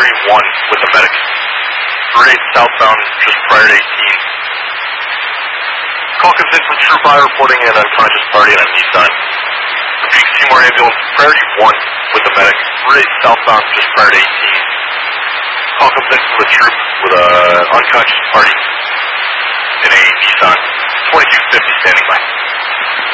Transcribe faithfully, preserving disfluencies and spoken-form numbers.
thirty-one with the medic. three eight southbound, just prior to eighteen. Call comes in from Troop I reporting an unconscious party on Nissan. Repeat, Seymour ambulance, priority one with the medic. three eight southbound, just prior to eighteen. Call comes in from the troop with an unconscious party in a Nissan. twenty-two fifty standing by.